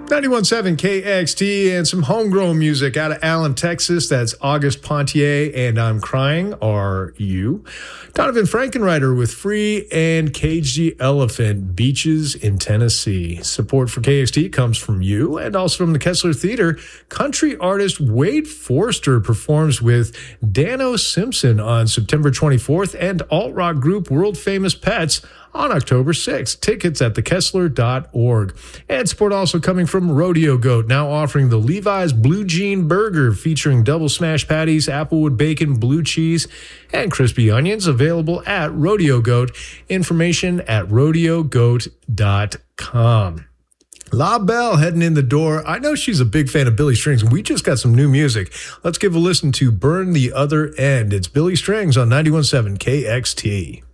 91.7 KXT and some homegrown music out of Allen, Texas. That's August Pontier and I'm Crying, Are You? Donovan Frankenreiter with Free and Cage the Elephant, Beaches in Tennessee. Support for KXT comes from you and also from the Kessler Theater. Country artist Wade Forster performs with Dano Simpson on September 24th and alt-rock group World Famous Pets on October 6th. Tickets at thekessler.org. And support also coming from Rodeo Goat, now offering the Levi's Blue Jean Burger featuring double smash patties, applewood bacon, blue cheese, and crispy onions, available at Rodeo Goat. Information at rodeogoat.com. La Belle heading in the door. I know she's a big fan of Billy Strings, and we just got some new music. Let's give a listen to Burn the Other End. It's Billy Strings on 91.7 KXT.